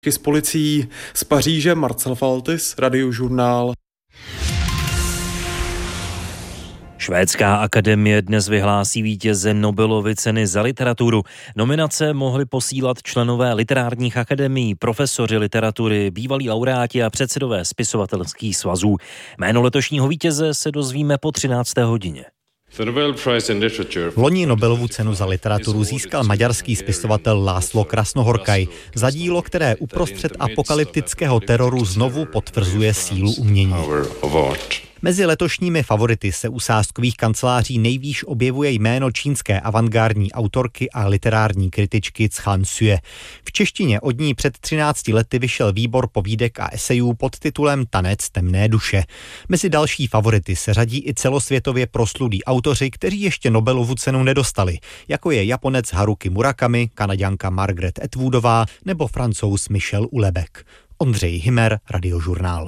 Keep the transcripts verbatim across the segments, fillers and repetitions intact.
S policií z Paříže Marcel Faltis, Radiožurnál. Švédská akademie dnes vyhlásí vítěze Nobelovy ceny za literaturu. Nominace mohli posílat členové literárních akademií, profesoři literatury, bývalí laureáti a předsedové spisovatelských svazů. Jméno letošního vítěze se dozvíme po třinácté hodině. Loni Nobelovu cenu za literaturu získal maďarský spisovatel László Krasnohorkai za dílo, které uprostřed apokalyptického teroru znovu potvrzuje sílu umění. Mezi letošními favority se u sázkových kanceláří nejvýš objevuje jméno čínské avantgardní autorky a literární kritičky Chan Sue. V češtině od ní před třinácti lety vyšel výbor povídek a esejů pod titulem Tanec temné duše. Mezi další favority se řadí i celosvětově proslulí autoři, kteří ještě Nobelovu cenu nedostali, jako je Japonec Haruki Murakami, Kanaďanka Margaret Atwoodová nebo Francouz Michel Houellebecq. Ondřej Hymer, Radiožurnál.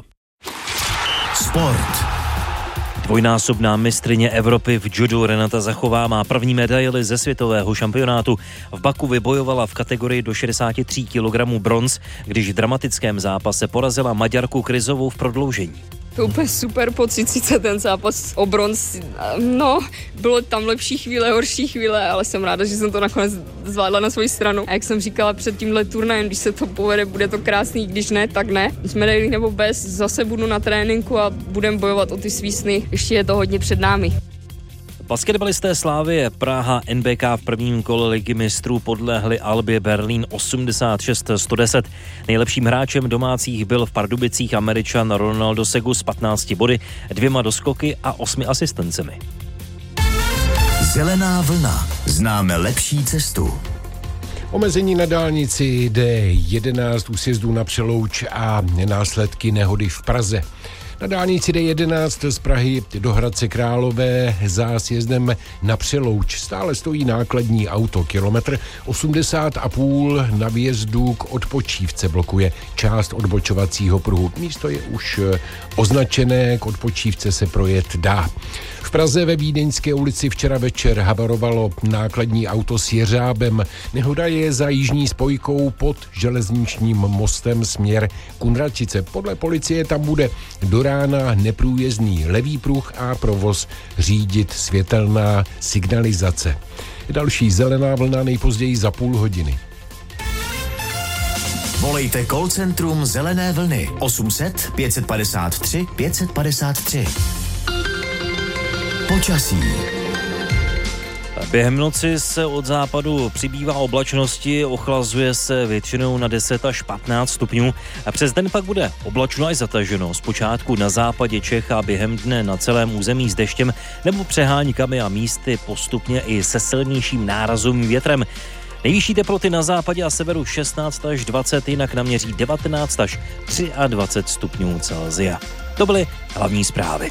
Sport. Dvojnásobná mistryně Evropy v judu Renata Zachová má první medaili ze světového šampionátu. V Baku vybojovala v kategorii do šedesát tři kilogramů bronz, když v dramatickém zápase porazila Maďarku Kryzovou v prodloužení. To úplně super pocit, sice ten zápas o bronz, no, bylo tam lepší chvíle, horší chvíle, ale jsem ráda, že jsem to nakonec zvládla na svoji stranu. A jak jsem říkala před tímhle turnajem, když se to povede, bude to krásný, když ne, tak ne. S medailí nebo bez, zase budu na tréninku a budem bojovat o ty svý sny, ještě je to hodně před námi. Basketbalisté Slavie Praha N B K v prvním kole ligy mistrů podlehli Albě Berlín osmdesát šest sto deset. Nejlepším hráčem domácích byl v Pardubicích Američan Ronaldo Segu s patnácti body, dvěma doskoky a osmi asistencemi. Zelená vlna. Známe lepší cestu. Omezení na dálnici D jedenáct u sjezdů na Přelouč a následky nehody v Praze. Na dálnici D jedenáct z Prahy do Hradce Králové za sjezdem na Přelouč stále stojí nákladní auto. Kilometr osmdesát a půl na výjezdu k Odpočívce blokuje část odbočovacího pruhu. Místo je už označené, k Odpočívce se projet dá. V Praze ve Vídeňské ulici včera večer havarovalo nákladní auto s jeřábem. Nehoda je za jižní spojkou pod železničním mostem směr Kunratice. Podle policie tam bude do rána neprůjezdný levý pruh a provoz řídit světelná signalizace. Další zelená vlna nejpozději za půl hodiny. Volejte call centrum Zelené vlny osm set pět padesát tři pět padesát tři. Počasí. Během noci se od západu přibývá oblačnosti, ochlazuje se většinou na deset až patnáct stupňů a přes den pak bude oblačno až zataženo. Zpočátku na západě Čech a během dne na celém území s deštěm nebo přeháňkami a místy postupně i se silnějším nárazovým větrem. Nejvyšší teploty na západě a severu šestnáct až dvacet, jinak naměří devatenáct až dvacet tři stupňů Celsia. To byly hlavní zprávy.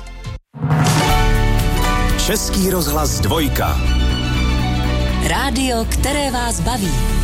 Český rozhlas dvojka. Rádio, které vás baví.